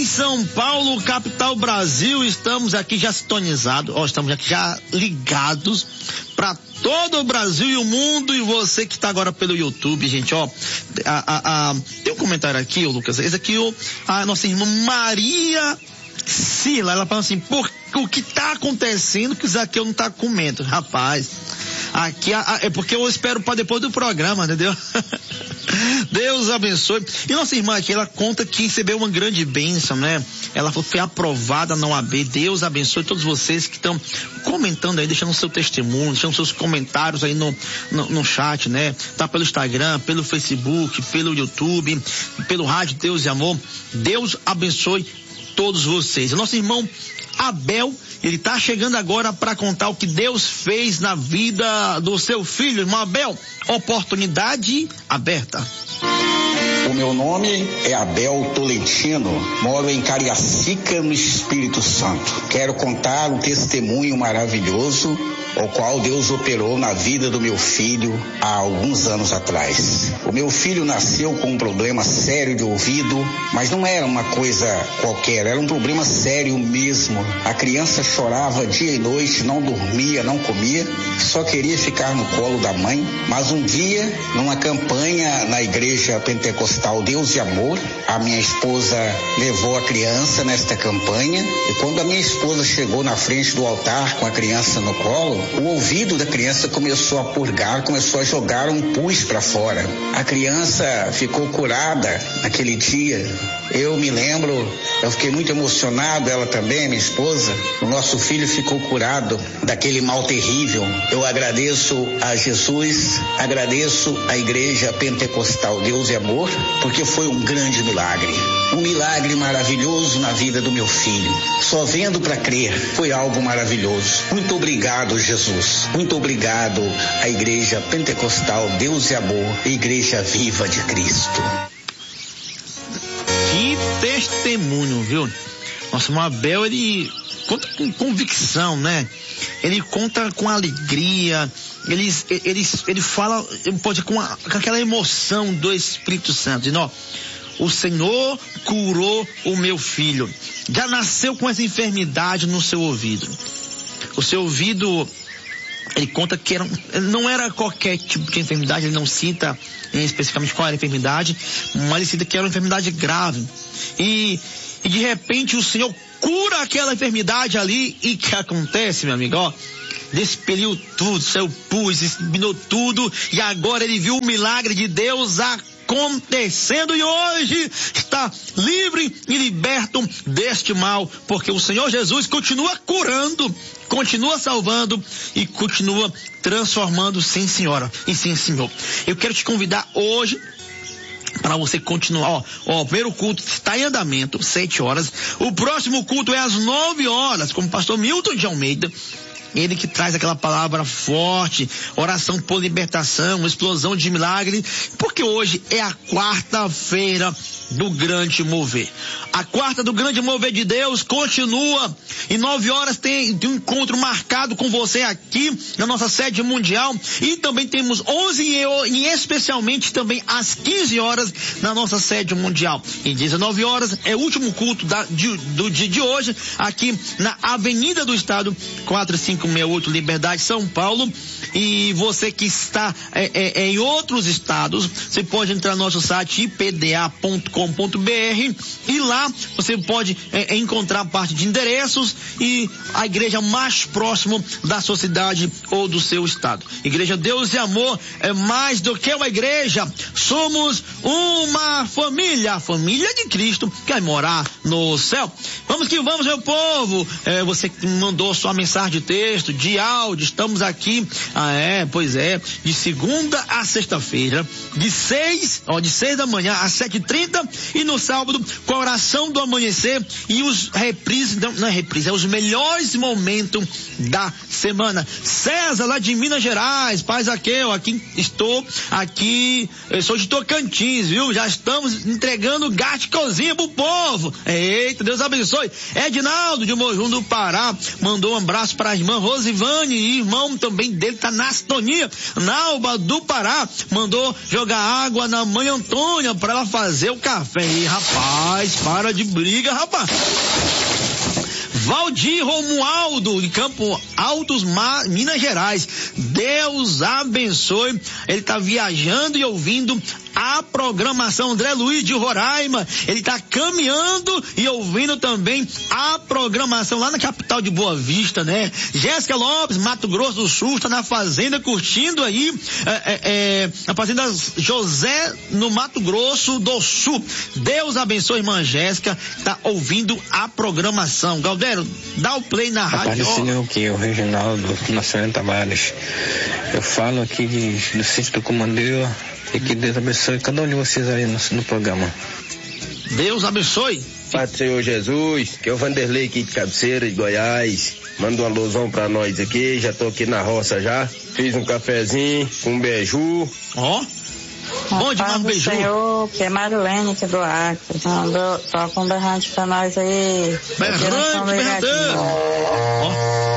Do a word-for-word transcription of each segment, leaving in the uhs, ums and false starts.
São Paulo, capital Brasil, estamos aqui já sintonizados, ó, estamos aqui já ligados para todo o Brasil e o mundo, e você que está agora pelo YouTube, gente, ó, a, a, a, tem um comentário aqui, ô Lucas, esse aqui, ó, a nossa irmã Maria Sila, ela fala assim, por, o que está acontecendo que o Zaqueu não está comendo, rapaz, aqui, a, a, é porque eu espero para depois do programa, entendeu? Deus abençoe. E nossa irmã aqui, ela conta que recebeu uma grande bênção, né? Ela foi aprovada na O A B. Deus abençoe todos vocês que estão comentando aí, deixando seu testemunho, deixando seus comentários aí no, no, no chat, né? Tá pelo Instagram, pelo Facebook, pelo YouTube, pelo rádio Deus e Amor. Deus abençoe todos vocês. O nosso irmão Abel, ele tá chegando agora para contar o que Deus fez na vida do seu filho. Irmão Abel, oportunidade aberta. O meu nome é Abel Tolentino, moro em Cariacica, no Espírito Santo. Quero contar um testemunho maravilhoso, o qual Deus operou na vida do meu filho há alguns anos atrás. O meu filho nasceu com um problema sério de ouvido, mas não era uma coisa qualquer, era um problema sério mesmo. A criança chorava dia e noite, não dormia, não comia, só queria ficar no colo da mãe. Mas um dia, numa campanha na igreja pentecostal Deus e Amor, a minha esposa levou a criança nesta campanha, e quando a minha esposa chegou na frente do altar com a criança no colo, o ouvido da criança começou a purgar, começou a jogar um pus para fora. A criança ficou curada naquele dia. Eu me lembro, eu fiquei muito emocionado, ela também, minha esposa. O nosso filho ficou curado daquele mal terrível. Eu agradeço a Jesus, agradeço a Igreja Pentecostal Deus e Amor, porque foi um grande milagre. Um milagre maravilhoso na vida do meu filho. Só vendo para crer, foi algo maravilhoso. Muito obrigado, Jesus. Muito obrigado à Igreja Pentecostal Deus e Amor, Igreja Viva de Cristo. Que testemunho, viu? Nossa, o Abel, ele conta com convicção, né? Ele conta com alegria, ele, ele, ele fala, pode com, a, com aquela emoção do Espírito Santo, dizendo, ó, o Senhor curou o meu filho, já nasceu com essa enfermidade no seu ouvido. O seu ouvido, ele conta que era, não era qualquer tipo de enfermidade, ele não cita especificamente qual era a enfermidade, mas ele cita que era uma enfermidade grave. E, e de repente o Senhor cura aquela enfermidade ali, e o que acontece, meu amigo? Ó, despeliu tudo, seu pus, eliminou tudo, e agora ele viu o milagre de Deus acontecendo, e hoje está livre e liberto deste mal, porque o Senhor Jesus continua curando, continua salvando e continua transformando, sim senhora e sim senhor. Eu quero te convidar hoje para você continuar, ó, ó, o primeiro culto está em andamento, sete horas, o próximo culto é às nove horas, com o pastor Milton de Almeida, ele que traz aquela palavra forte, oração por libertação, explosão de milagre, porque hoje é a quarta-feira do grande mover. A quarta do grande mover de Deus continua, e nove horas tem, tem um encontro marcado com você aqui na nossa sede mundial, e também temos onze e, e especialmente também às quinze horas na nossa sede mundial. E dezenove horas é o último culto da, de, do dia de hoje, aqui na Avenida do Estado, quatro cinco seis oito, Liberdade, São Paulo. E você que está é, é, em outros estados, você pode entrar no nosso site i p d a ponto com ponto b r, e lá você pode é, encontrar a parte de endereços e a igreja mais próxima da sua cidade ou do seu estado. Igreja Deus e Amor é mais do que uma igreja, somos uma família, a família de Cristo que vai morar no céu. Vamos que vamos, meu povo. É, você que mandou sua mensagem de texto, de áudio, estamos aqui. Ah, é, pois é, de segunda a sexta-feira, de seis, ó, de seis da manhã às sete e trinta, e no sábado com a oração do amanhecer e os reprises, não, não é reprise, é os melhores momentos da semana. César, lá de Minas Gerais, Pai Zaqueu, aqui estou, aqui, eu sou de Tocantins, viu? Já estamos entregando gás de cozinha pro povo. Eita, Deus abençoe. Edinaldo de Mojum do Pará mandou um abraço para a irmã Rosivane, irmão também dele tá na sintonia. Nalba do Pará mandou jogar água na mãe Antônia para ela fazer o café. E rapaz, para de briga, rapaz. Valdir Romualdo, de Campo Altos, Minas Gerais. Deus abençoe. Ele está viajando e ouvindo a programação. André Luiz de Roraima, ele está caminhando e ouvindo também a programação lá na capital de Boa Vista, né? Jéssica Lopes, Mato Grosso do Sul, está na fazenda curtindo aí, é, é, é, a fazenda José no Mato Grosso do Sul. Deus abençoe, irmã Jéssica, está ouvindo a programação. Galdero, dá o play na rádio. Apareceu aqui o Reginaldo Nascimento Tavares. Eu falo aqui de, do sítio do Comandeiro. E que Deus abençoe cada um de vocês aí no, no programa. Deus abençoe. Pai do Senhor Jesus, que é o Vanderlei aqui de Cabeceira, de Goiás. Manda um alusão pra nós aqui, já tô aqui na roça já. Fiz um cafezinho com um beiju. Ó. Oh. Bom demais, um beiju. Senhor, que é Marilene aqui do Acre. Mandou, toca um berrante pra nós aí. Berrante, berrante. Ó.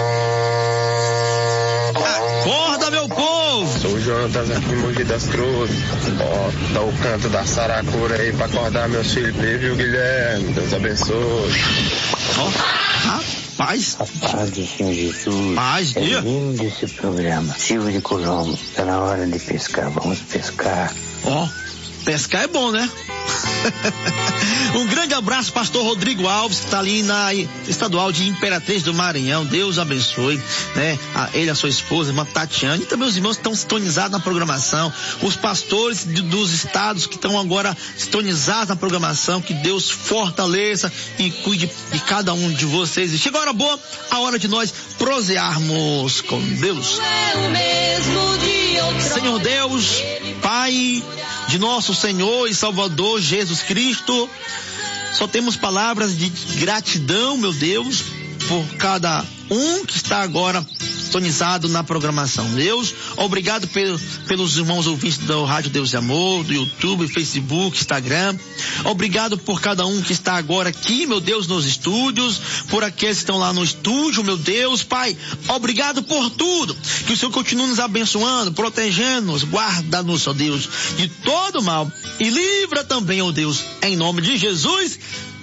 Acorda, meu povo! Sou o Jonas aqui em Mogi das Cruzes. Ó, dá o canto da saracura aí pra acordar meus filhos, viu, Guilherme? Deus abençoe. Ó, rapaz. A paz do Senhor Jesus. Paz, é lindo esse programa. Silvio de Colombo, tá na hora de pescar, vamos pescar. Ó, pescar é bom, né? Um grande abraço, pastor Rodrigo Alves, que está ali na estadual de Imperatriz do Maranhão. Deus abençoe, né? A ele, a sua esposa, a irmã Tatiane, e também os irmãos que estão sintonizados na programação, os pastores de, dos estados que estão agora sintonizados na programação. Que Deus fortaleça e cuide de cada um de vocês. E chegou a hora boa, a hora de nós prosearmos com Deus. Senhor Deus, Pai de nosso Senhor e Salvador Jesus Cristo, só temos palavras de gratidão, meu Deus, por cada um que está agora sintonizado na programação. Deus, obrigado pelo, pelos irmãos ouvintes do Rádio Deus e Amor, do YouTube, Facebook, Instagram. Obrigado por cada um que está agora aqui, meu Deus, nos estúdios, por aqueles que estão lá no estúdio, meu Deus, Pai. Obrigado por tudo. Que o Senhor continue nos abençoando, protegendo-nos, guarda-nos, ó Deus, de todo mal. E livra também, ó Deus, em nome de Jesus.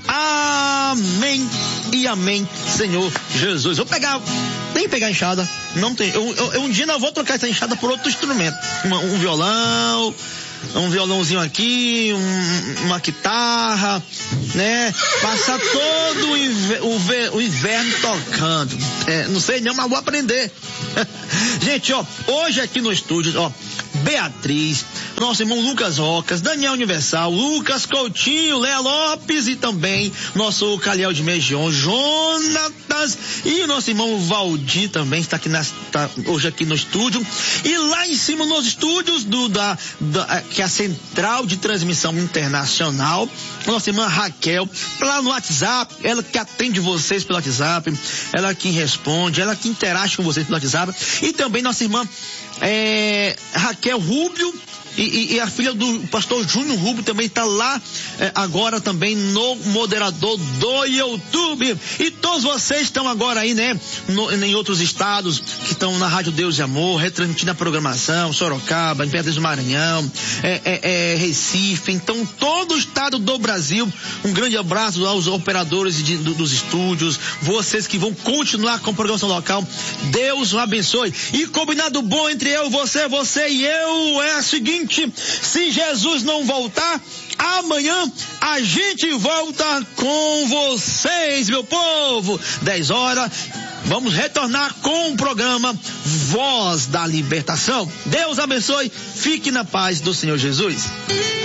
Amém e amém, Senhor Jesus. Vou pegar, tem que pegar a enxada, não tem, eu, eu, eu um dia não vou trocar essa enxada por outro instrumento, um, um violão, um violãozinho aqui, um, uma guitarra, né? Passar todo o, inver, o, ver, o inverno tocando, é, não sei não, mas vou aprender. Gente, ó, hoje aqui no estúdio, ó, Beatriz, nosso irmão Lucas Rocas, Daniel Universal, Lucas Coutinho, Léa Lopes e também nosso Calhau de Megion, Jonatas, e o nosso irmão Valdir também está aqui na, tá hoje aqui no estúdio. E lá em cima nos estúdios do, da, da, que é a central de transmissão internacional, a nossa irmã Raquel, lá no WhatsApp, ela que atende vocês pelo WhatsApp, ela que responde, ela que interage com vocês pelo WhatsApp, e também nossa irmã é, Raquel Rubio, E, e, e a filha do pastor Júnior Rubio também está lá é, agora também no moderador do YouTube. E todos vocês estão agora aí, né, no, em outros estados que estão na Rádio Deus e Amor, retransmitindo a programação, Sorocaba, Imperatriz do Maranhão, é, é, é, Recife, então todo o estado do Brasil. Um grande abraço aos operadores de, do, dos estúdios, vocês que vão continuar com a programação local. Deus o abençoe. E combinado bom entre eu, você, você e eu é o seguinte: se Jesus não voltar, amanhã a gente volta com vocês, meu povo. dez horas, vamos retornar com o programa Voz da Libertação. Deus abençoe, fique na paz do Senhor Jesus.